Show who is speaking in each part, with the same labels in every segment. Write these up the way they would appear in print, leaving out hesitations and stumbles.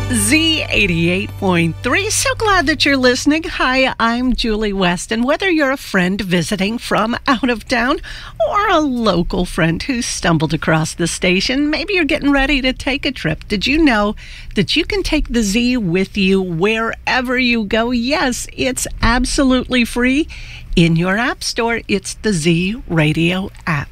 Speaker 1: Z88.3. So glad that you're listening. Hi, I'm Julie West. And whether you're a friend visiting from out of town or a local friend who stumbled across the station, maybe you're getting ready to take a trip. Did you know that you can take the Z with you wherever you go? Yes, it's absolutely free. In your app store, it's the Z Radio app.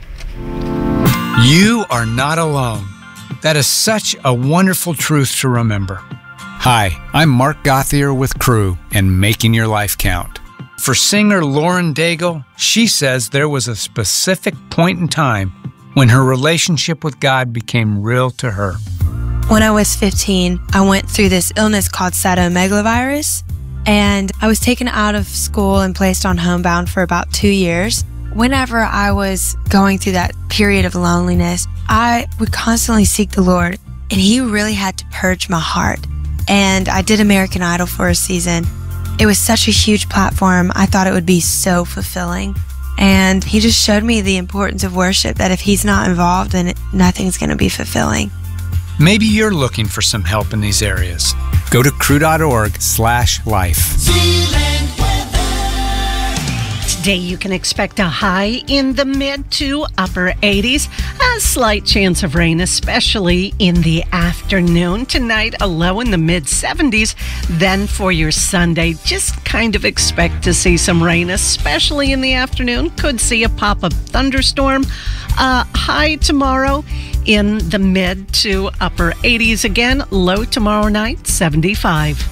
Speaker 2: You are not alone. That is such a wonderful truth to remember. Hi, I'm Mark Gauthier with Crew and Making Your Life Count. For singer Lauren Daigle, she says there was a specific point in time when her relationship with God became real to her.
Speaker 3: When I was 15, I went through this illness called cytomegalovirus, and I was taken out of school and placed on homebound for about 2 years. Whenever I was going through that period of loneliness, I would constantly seek the Lord, and He really had to purge my heart. And I did American Idol for a season. It was such a huge platform. I thought it would be so fulfilling. And He just showed me the importance of worship, that if He's not involved, then nothing's going to be fulfilling.
Speaker 2: Maybe you're looking for some help in these areas. Go to crew.org/life.
Speaker 1: Today you can expect a high in the mid to upper 80s. A slight chance of rain, especially in the afternoon. Tonight, a low in the mid 70s. Then for your Sunday, just kind of expect to see some rain, especially in the afternoon. Could see a pop-up thunderstorm. High tomorrow in the mid to upper 80s again. Low tomorrow night, 75.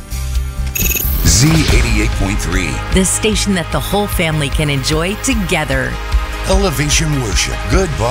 Speaker 4: Z88.3.
Speaker 5: The station that the whole family can enjoy together.
Speaker 4: Elevation Worship. Good